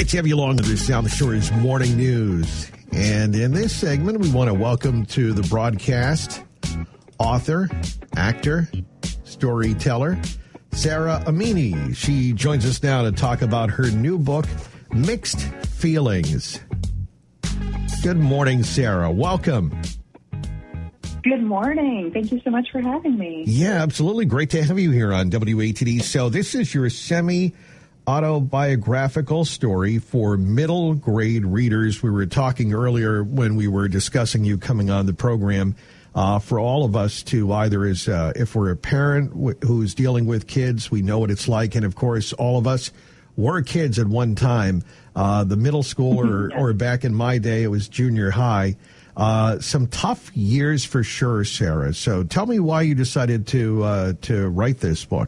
Great to have you along with the South Shore's Morning News. And in this segment, we want to welcome to the broadcast author, actor, storyteller, Sarah Amini. She joins us now to talk about her new book, Mixed Feelings. Good morning, Sarah. Welcome. Good morning. Thank you so much for having me. Yeah, absolutely. Great to have you here on WATD. So this is your semi-autobiographical story for middle grade readers. We were talking earlier when we were discussing you coming on the program for all of us to either as if we're a parent who's dealing with kids, we know what it's like. And, of course, all of us were kids at one time. The middle school or back in my day, it was junior high. Some tough years for sure, Sarah. So tell me why you decided to write this book.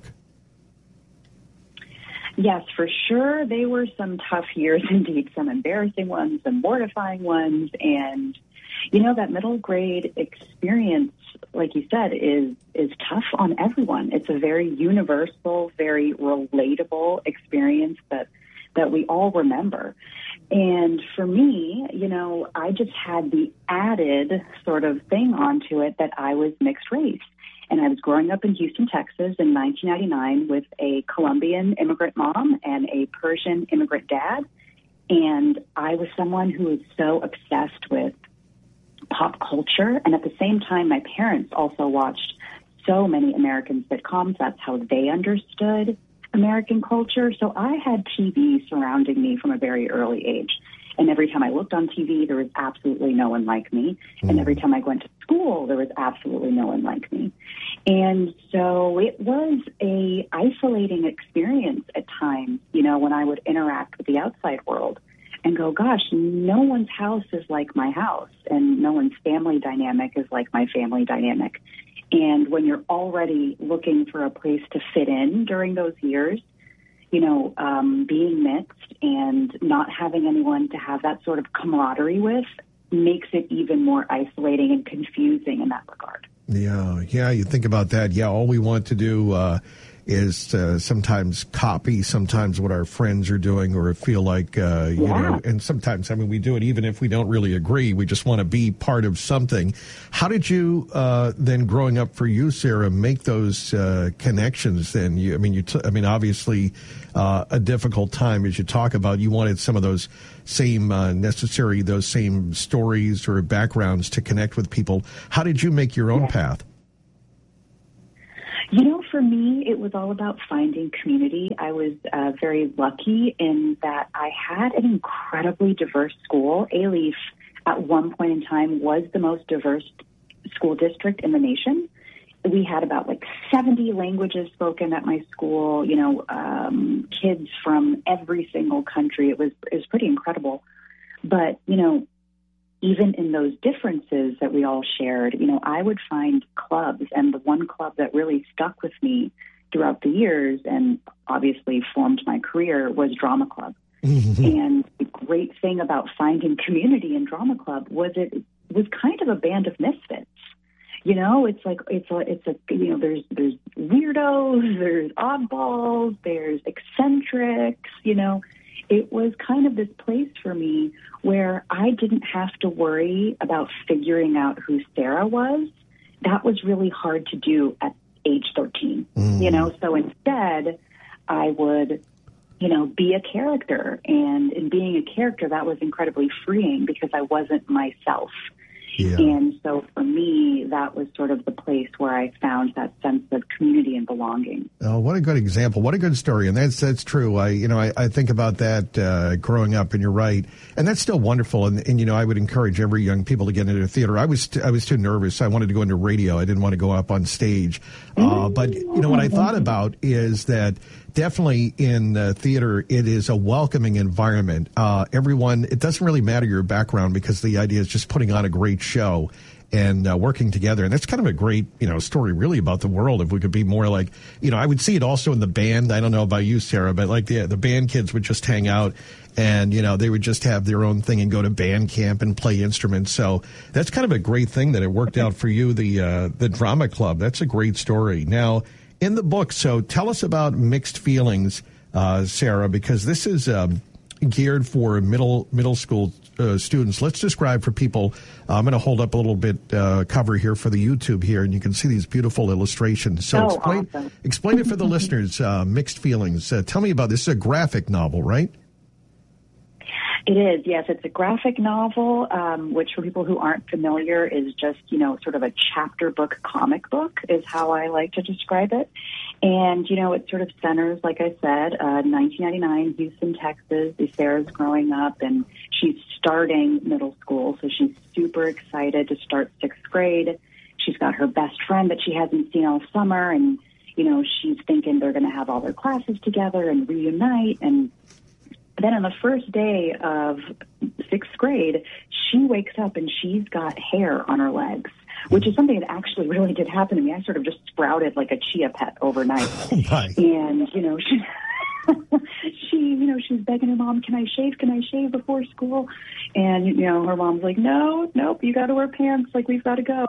Yes, for sure. They were some tough years indeed, some embarrassing ones, some mortifying ones. And, you know, that middle grade experience, like you said, is tough on everyone. It's a very universal, very relatable experience that we all remember. And for me, you know, I just had the added sort of thing onto it that I was mixed race. And I was growing up in Houston, Texas in 1999 with a Colombian immigrant mom and a Persian immigrant dad. And I was someone who was so obsessed with pop culture. And at the same time, my parents also watched so many American sitcoms. That's how they understood American culture. So I had TV surrounding me from a very early age. And every time I looked on TV, there was absolutely no one like me. And every time I went to school, there was absolutely no one like me. And so it was a isolating experience at times, you know, when I would interact with the outside world and go, gosh, no one's house is like my house, and no one's family dynamic is like my family dynamic. And when you're already looking for a place to fit in during those years, you know, being mixed and not having anyone to have that sort of camaraderie with makes it even more isolating and confusing in that regard. Yeah, you think about that. Yeah, all we want to do is sometimes copy sometimes what our friends are doing or feel like, you know, and sometimes, I mean, we do it even if we don't really agree. We just want to be part of something. How did you then growing up for you, Sarah, make those connections then? Obviously a difficult time as you talk about. You wanted some of those same those same stories or backgrounds to connect with people. How did you make your own path? You know, for me, it was all about finding community. I was very lucky in that I had an incredibly diverse school. Alief, at one point in time, was the most diverse school district in the nation. We had about 70 languages spoken at my school, you know, kids from every single country. It was pretty incredible. But, you know, even in those differences that we all shared, you know, I would find clubs, and the one club that really stuck with me throughout the years and obviously formed my career was Drama Club. And the great thing about finding community in Drama Club was it was kind of a band of misfits. You know, it's you know, there's weirdos, there's oddballs, there's eccentrics, you know. It was kind of this place for me where I didn't have to worry about figuring out who Sarah was. That was really hard to do at age 13, you know. So instead, I would, you know, be a character. And in being a character, that was incredibly freeing because I wasn't myself. Yeah. And so for me, that was sort of the place where I found that sense of community and belonging. Oh, what a good example. What a good story. And that's true. I think about that growing up, and you're right. And that's still wonderful. And you know, I would encourage every young people to get into theater. I was too nervous. I wanted to go into radio. I didn't want to go up on stage. But, you know, what I thought about is that definitely in theater, it is a welcoming environment. Everyone, it doesn't really matter your background because the idea is just putting on a great show and working together. And that's kind of a great, you know, story really about the world. If we could be more like, you know, I would see it also in the band. I don't know about you, Sarah, but like the band kids would just hang out and, you know, they would just have their own thing and go to band camp and play instruments. So that's kind of a great thing that it worked out for you, the Drama Club. That's a great story. Now, in the book, so tell us about Mixed Feelings, Sarah, because this is geared for middle school students. Let's describe for people. I'm going to hold up a little bit cover here for the YouTube here, and you can see these beautiful illustrations. So explain it for the listeners. Mixed Feelings. Tell me about this. This is a graphic novel, right? It is, yes. It's a graphic novel, which for people who aren't familiar is just, sort of a chapter book comic book is how I like to describe it. And, it sort of centers, like I said, 1999, Houston, Texas. Sarah's growing up and she's starting middle school. So she's super excited to start 6th grade. She's got her best friend that she hasn't seen all summer. And, she's thinking they're going to have all their classes together and reunite. And then on the first day of 6th grade, she wakes up and she's got hair on her legs, which is something that actually really did happen to me. I sort of just sprouted like a chia pet overnight. Oh my. And, she's begging her mom, can I shave before school? And, her mom's like, nope, you got to wear pants. Like, we've got to go.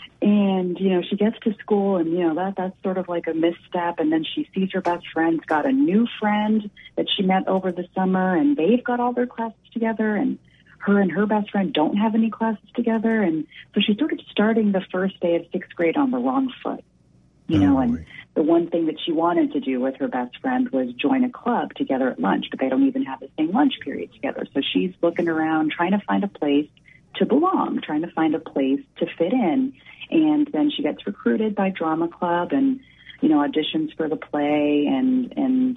And, she gets to school and, that's sort of like a misstep. And then she sees her best friend's got a new friend that she met over the summer and they've got all their classes together and her best friend don't have any classes together. And so she's sort of starting the first day of 6th grade on the wrong foot, and the one thing that she wanted to do with her best friend was join a club together at lunch, but they don't even have the same lunch period together. So she's looking around, trying to find a place to belong, trying to find a place to fit in. And then she gets recruited by drama club and, auditions for the play and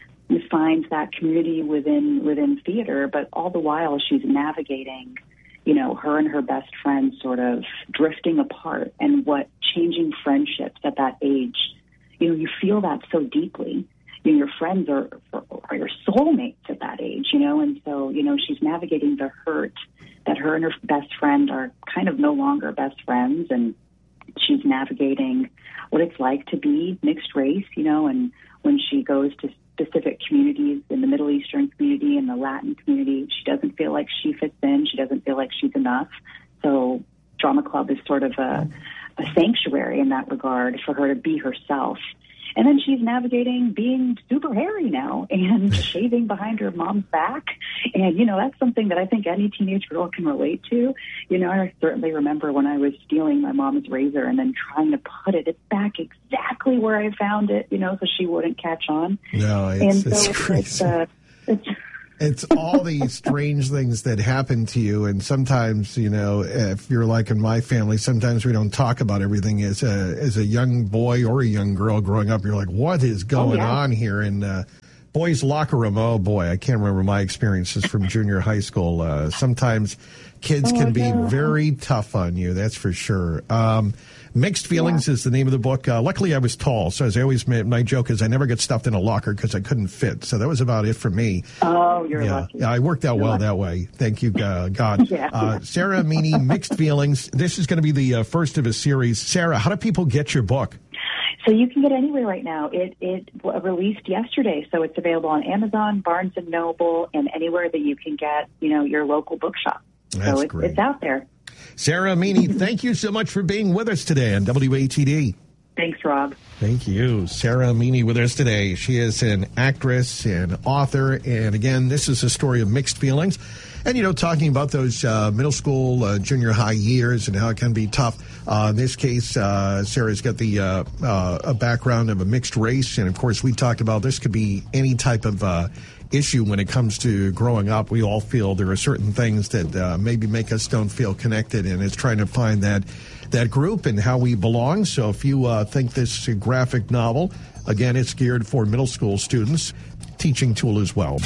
finds that community within theater. But all the while she's navigating, her and her best friend sort of drifting apart and what changing friendships at that age, you feel that so deeply. Your friends are your soulmates at that age, and so, she's navigating the hurt that her and her best friend are kind of no longer best friends, and she's navigating what it's like to be mixed race, and when she goes to specific communities in the Middle Eastern community and the Latin community, she doesn't feel like she fits in. She doesn't feel like she's enough. So Drama Club is sort of a sanctuary in that regard for her to be herself. And then she's navigating being super hairy now and shaving behind her mom's back. And, that's something that I think any teenage girl can relate to. I certainly remember when I was stealing my mom's razor and then trying to put it back exactly where I found it, so she wouldn't catch on. No, it's crazy. It's all these strange things that happen to you. And sometimes, if you're like in my family, sometimes we don't talk about everything as a young boy or a young girl growing up. You're like, what is going on here? And boys' locker room, oh boy, I can't remember my experiences from junior high school. Sometimes kids can be very tough on you, that's for sure. Mixed Feelings is the name of the book. Luckily, I was tall, so as I always my joke is I never get stuffed in a locker because I couldn't fit. So that was about it for me. Oh, you're lucky. Yeah, I worked out well that way. Thank you, God. Sarah Amini, Mixed Feelings. This is going to be the first of a series. Sarah, how do people get your book? So you can get it anywhere right now. It released yesterday, so it's available on Amazon, Barnes & Noble, and anywhere that you can get, your local bookshop. That's so great. It's out there. Sarah Amini, thank you so much for being with us today on WATD. Thanks, Rob. Thank you. Sarah Amini with us today. She is an actress and author. And again, this is a story of mixed feelings. And, talking about those middle school, junior high years and how it can be tough. In this case, Sarah's got a background of a mixed race. And, of course, we talked about this could be any type of issue when it comes to growing up. We all feel there are certain things that maybe make us don't feel connected, and it's trying to find that group and how we belong. So if you think this graphic novel, again, it's geared for middle school students, teaching tool as well.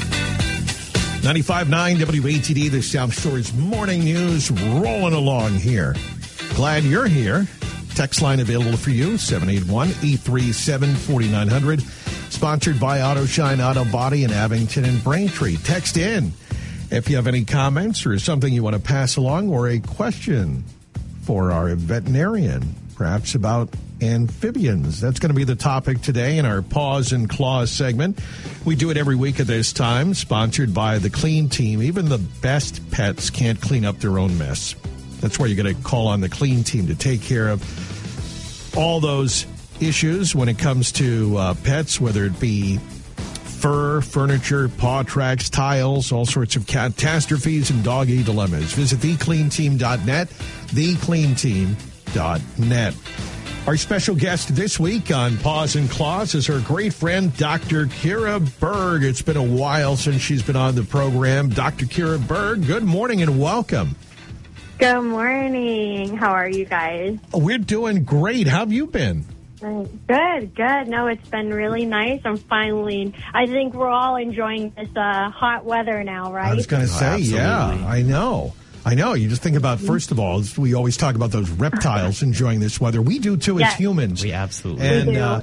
95.9 WATD, the South Shore's Morning News, rolling along here. Glad you're here. Text line available for you, 781-837-4900. Sponsored by Auto Shine Auto Body in Abington and Braintree. Text in if you have any comments or something you want to pass along or a question for our veterinarian, perhaps about amphibians. That's going to be the topic today in our Paws and Claws segment. We do it every week at this time, sponsored by the Clean Team. Even the best pets can't clean up their own mess. That's where you're going to call on the Clean Team to take care of all those issues when it comes to pets, whether it be fur, furniture, paw tracks, tiles, all sorts of catastrophes and doggy dilemmas. Visit thecleanteam.net, thecleanteam.net. Our special guest this week on Paws and Claws is our great friend, Dr. Kira Berg. It's been a while since she's been on the program. Dr. Kira Berg, good morning and welcome. Good morning. How are you guys? We're doing great. How have you been? Good. No, it's been really nice. I think we're all enjoying this hot weather now, right? I was going to say, yeah, I know. You just think about, first of all, we always talk about those reptiles enjoying this weather. We do, too, as humans. We absolutely do. And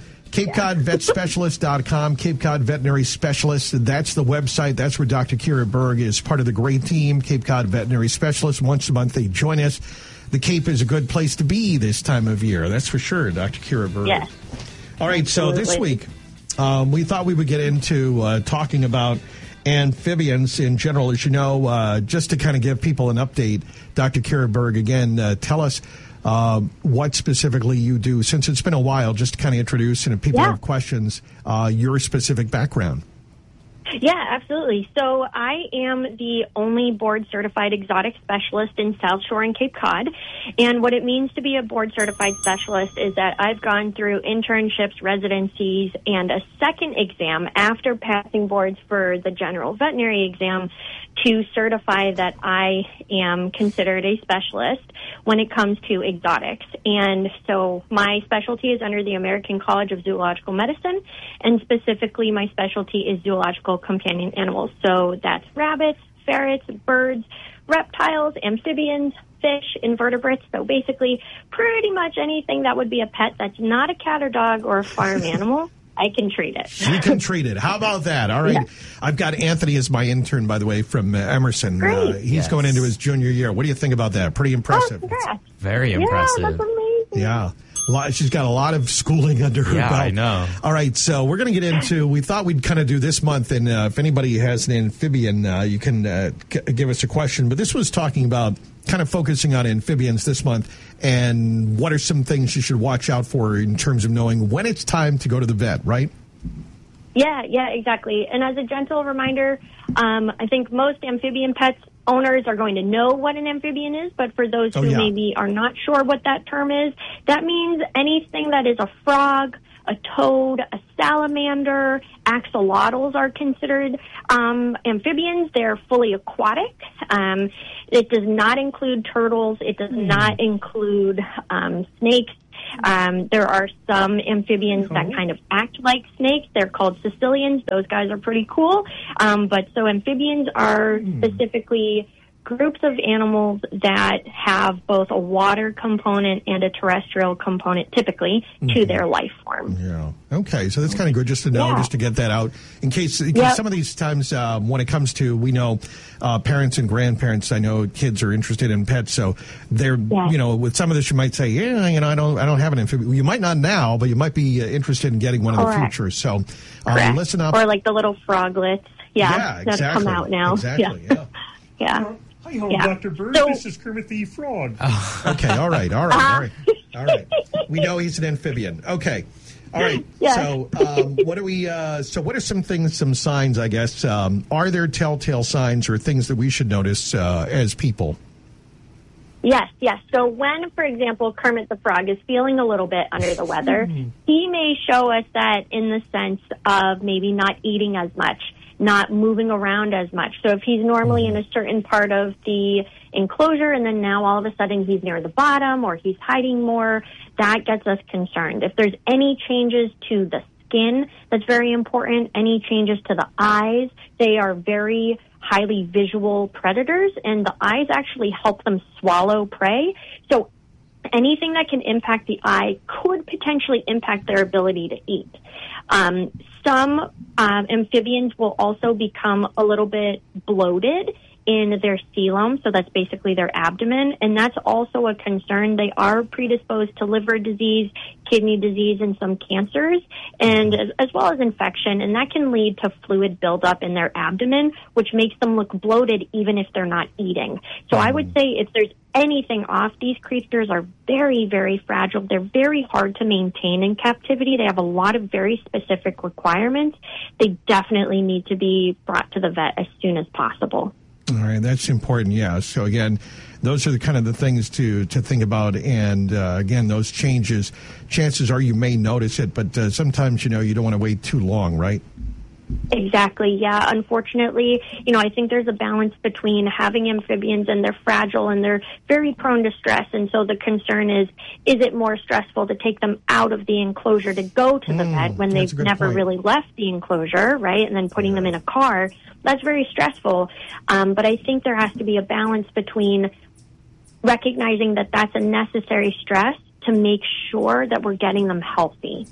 CapeCodVetSpecialist.com, Cape Cod Veterinary Specialist. That's the website. That's where Dr. Kira Berg is part of the great team, Cape Cod Veterinary Specialist. Once a month, they join us. The Cape is a good place to be this time of year. That's for sure, Dr. Kira Berg. Yes. All right, absolutely. So this week, we thought we would get into talking about amphibians in general. As you know, just to kind of give people an update, Dr. Kira Berg, again, tell us what specifically you do. Since it's been a while, just to kind of introduce, and if people have questions, your specific background. Yeah, absolutely. So I am the only board-certified exotic specialist in South Shore and Cape Cod. And what it means to be a board-certified specialist is that I've gone through internships, residencies, and a second exam after passing boards for the general veterinary exam to certify that I am considered a specialist when it comes to exotics. And so my specialty is under the American College of Zoological Medicine, and specifically my specialty is zoological companion animals. So that's rabbits, ferrets, birds, reptiles, amphibians, fish, invertebrates. So basically pretty much anything that would be a pet that's not a cat or dog or a farm animal. I can treat it. You can treat it. How about that? All right. Yeah. I've got Anthony as my intern, by the way, from Emerson. Great. He's going into his junior year. What do you think about that? Pretty impressive. Oh, very impressive. Yeah, that's amazing. Yeah. She's got a lot of schooling under her belt. Yeah, I know. All right, so we're going to get into, we thought we'd kind of do this month, and if anybody has an amphibian, you can give us a question. But this was talking about kind of focusing on amphibians this month, and what are some things you should watch out for in terms of knowing when it's time to go to the vet, right? Yeah, exactly. And as a gentle reminder, I think most amphibian pets owners are going to know what an amphibian is, but for those who maybe are not sure what that term is, that means anything that is a frog, a toad, a salamander, axolotls are considered amphibians. They're fully aquatic. It does not include turtles. It does not include snakes. There are some amphibians that kind of act like snakes. They're called caecilians. Those guys are pretty cool. But so amphibians are specifically groups of animals that have both a water component and a terrestrial component, typically, to their life form. Yeah. Okay, so that's kind of good just to know, just to get that out. In case some of these times when it comes to, we know parents and grandparents, I know kids are interested in pets, so they're, with some of this you might say, I don't have an amphibian. You might not now, but you might be interested in getting one in the future. So listen up. Or like the little froglets. Yeah, exactly. That come out now. Exactly, yeah. Hi, Dr. Bird. This is Kermit the Frog. Okay, all right. We know he's an amphibian. Okay. All right. Yeah. So, what are some things, some signs, I guess? Are there telltale signs or things that we should notice as people? Yes. So when, for example, Kermit the Frog is feeling a little bit under the weather, he may show us that in the sense of maybe not eating as much, not moving around as much. So if he's normally in a certain part of the enclosure and then now all of a sudden he's near the bottom or he's hiding more, that gets us concerned. If there's any changes to the skin, that's very important. Any changes to the eyes, they are very highly visual predators, and the eyes actually help them swallow prey. So anything that can impact the eye could potentially impact their ability to eat. Some amphibians will also become a little bit bloated in their coelom, so that's basically their abdomen, and that's also a concern. They are predisposed to liver disease, kidney disease, and some cancers, and as well as infection, and that can lead to fluid buildup in their abdomen, which makes them look bloated even if they're not eating. So I would say if there's anything off, these creatures are very, very fragile. They're very hard to maintain in captivity. They have a lot of very specific requirements. They definitely need to be brought to the vet as soon as possible. All right, that's important, yeah. So, again, those are the kind of the things to think about. And, again, those changes, chances are you may notice it, but sometimes, you don't want to wait too long, right? Exactly, yeah. Unfortunately, I think there's a balance between having amphibians and they're fragile and they're very prone to stress. And so the concern is it more stressful to take them out of the enclosure to go to the vet when they've never really left the enclosure, right? And then putting them in a car, that's very stressful. But I think there has to be a balance between recognizing that that's a necessary stress to make sure that we're getting them healthy.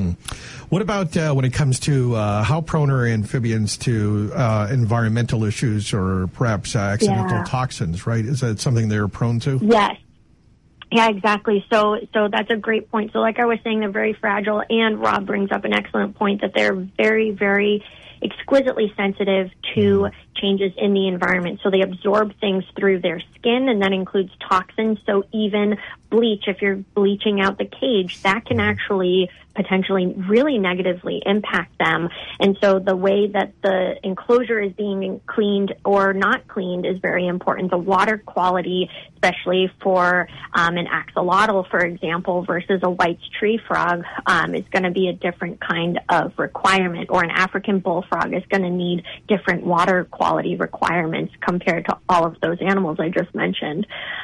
What about when it comes to how prone are amphibians to environmental issues or perhaps accidental toxins, right? Is that something they're prone to? Yes. Yeah, exactly. So that's a great point. So like I was saying, they're very fragile, and Rob brings up an excellent point that they're very, very exquisitely sensitive to changes in the environment. So they absorb things through their skin, and that includes toxins. So even bleach, if you're bleaching out the cage, that can actually potentially really negatively impact them. And so the way that the enclosure is being cleaned or not cleaned is very important. The water quality, especially for an axolotl, for example, versus a White's tree frog, is going to be a different kind of requirement, or an African bullfrog is going to need different water quality requirements compared to all of those animals I just mentioned.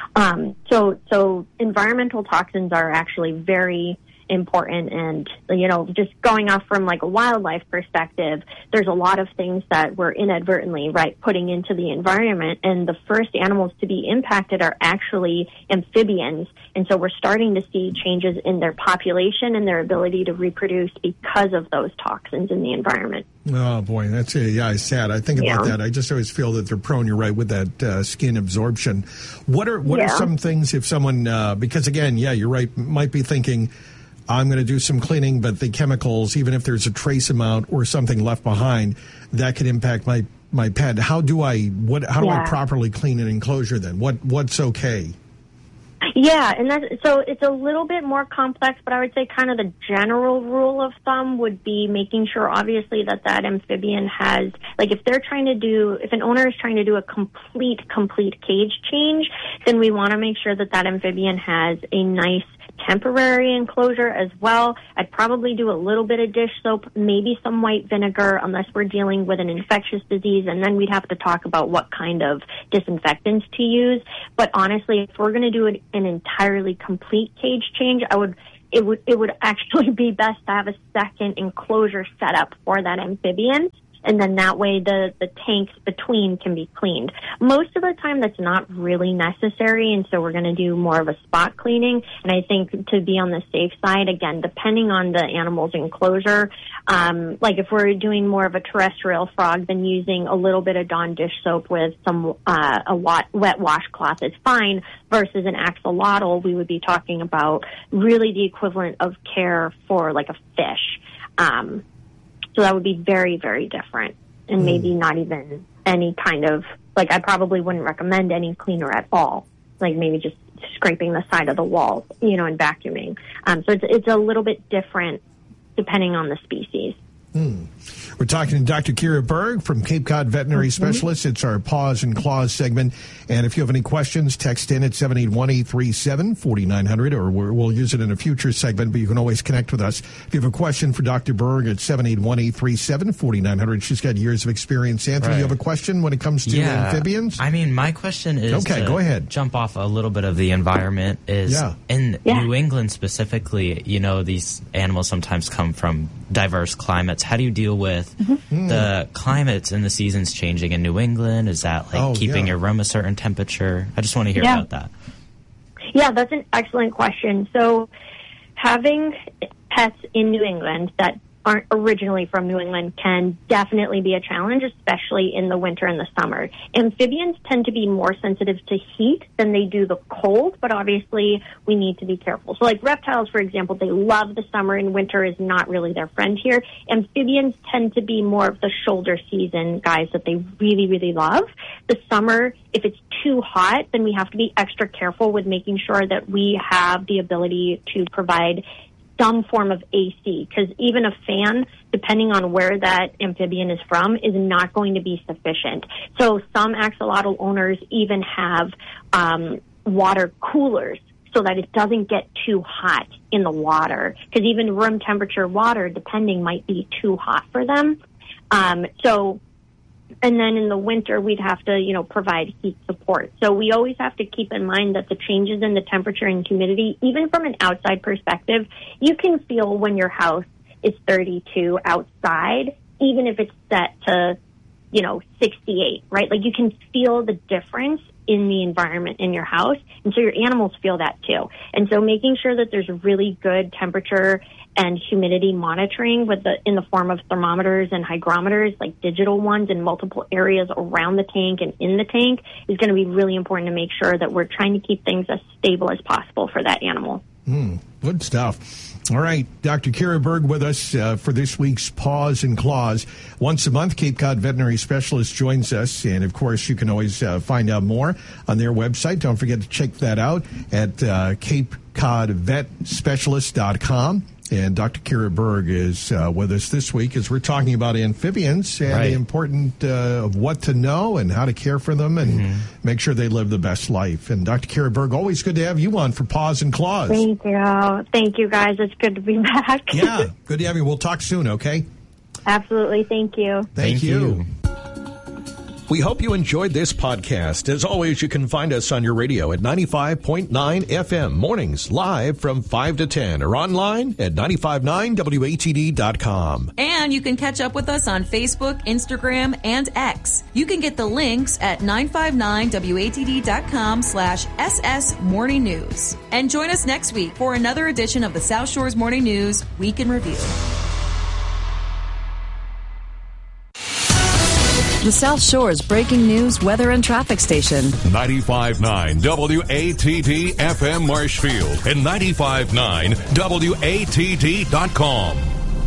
So environmental toxins are actually very important, and just going off from like a wildlife perspective, there's a lot of things that we're inadvertently putting into the environment, and the first animals to be impacted are actually amphibians. And so we're starting to see changes in their population and their ability to reproduce because of those toxins in the environment. Oh boy, that's it's sad. I think about that. I just always feel that they're prone. You're right with that skin absorption. What are some things if someone because again, you're right, might be thinking, I'm going to do some cleaning, but the chemicals, even if there's a trace amount or something left behind, that could impact my pet. How do I properly clean an enclosure then? What's okay? Yeah, and so it's a little bit more complex, but I would say kind of the general rule of thumb would be making sure, obviously, that amphibian has, if an owner is trying to do a complete cage change, then we want to make sure that amphibian has a nice temporary enclosure as well. I'd probably do a little bit of dish soap, maybe some white vinegar, unless we're dealing with an infectious disease, and then we'd have to talk about what kind of disinfectants to use. But honestly, if we're going to do an entirely complete cage change, it would actually be best to have a second enclosure set up for that amphibian, and then that way the tanks between can be cleaned. Most of the time that's not really necessary, and so we're going to do more of a spot cleaning. And I think to be on the safe side, again, depending on the animal's enclosure, if we're doing more of a terrestrial frog, then using a little bit of Dawn dish soap with some wet washcloth is fine, versus an axolotl, we would be talking about really the equivalent of care for like a fish. So that would be very, very different, and maybe not even any kind of, I probably wouldn't recommend any cleaner at all, maybe just scraping the side of the wall, and vacuuming. So it's a little bit different depending on the species. We're talking to Dr. Kira Berg from Cape Cod Veterinary Specialists. It's our Paws and Claws segment. And if you have any questions, text in at 781-837-4900, or we'll use it in a future segment, but you can always connect with us. If you have a question for Dr. Berg, at 781-837-4900. She's got years of experience. Anthony, you have a question when it comes to amphibians? I mean, my question is go ahead. Jump off a little bit of the environment is in New England specifically, these animals sometimes come from diverse climates. How do you deal with the climates and the seasons changing in New England? Is that keeping your room a certain temperature? I just want to hear about that. Yeah, that's an excellent question. So having pets in New England that aren't originally from New England can definitely be a challenge, especially in the winter and the summer. Amphibians tend to be more sensitive to heat than they do the cold, but obviously we need to be careful. So like reptiles, for example, they love the summer and winter is not really their friend here. Amphibians tend to be more of the shoulder season guys that they really, really love. The summer, if it's too hot, then we have to be extra careful with making sure that we have the ability to provide some form of AC, because even a fan, depending on where that amphibian is from, is not going to be sufficient. So some axolotl owners even have water coolers so that it doesn't get too hot in the water, because even room temperature water, depending, might be too hot for them. And then in the winter, we'd have to, provide heat support. So we always have to keep in mind that the changes in the temperature and humidity, even from an outside perspective, you can feel when your house is 32 outside, even if it's set to, 68, right? Like you can feel the difference in the environment in your house. And so your animals feel that too. And so making sure that there's really good temperature and humidity monitoring in the form of thermometers and hygrometers, like digital ones in multiple areas around the tank and in the tank, is going to be really important to make sure that we're trying to keep things as stable as possible for that animal. Good stuff. All right, Dr. Kira Berg with us for this week's Paws and Claws. Once a month, Cape Cod veterinary specialist joins us, and of course, you can always find out more on their website. Don't forget to check that out at CapeCodVetSpecialist.com. And Dr. Kira Berg is with us this week as we're talking about amphibians and the importance of what to know and how to care for them and make sure they live the best life. And Dr. Kira Berg, always good to have you on for Paws and Claws. Thank you. Thank you, guys. It's good to be back. Yeah, good to have you. We'll talk soon, okay? Absolutely. Thank you. Thank you. We hope you enjoyed this podcast. As always, you can find us on your radio at 95.9 FM, mornings live from 5 to 10, or online at 959watd.com. And you can catch up with us on Facebook, Instagram, and X. You can get the links at 959watd.com/SS Morning News. And join us next week for another edition of the South Shores Morning News Week in Review. The South Shore's breaking news, weather, and traffic station. 95.9 WATD FM Marshfield and 95.9 WATD.com.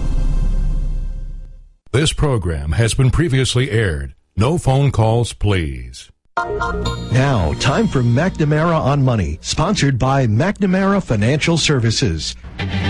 This program has been previously aired. No phone calls, please. Now, time for McNamara on Money, sponsored by McNamara Financial Services.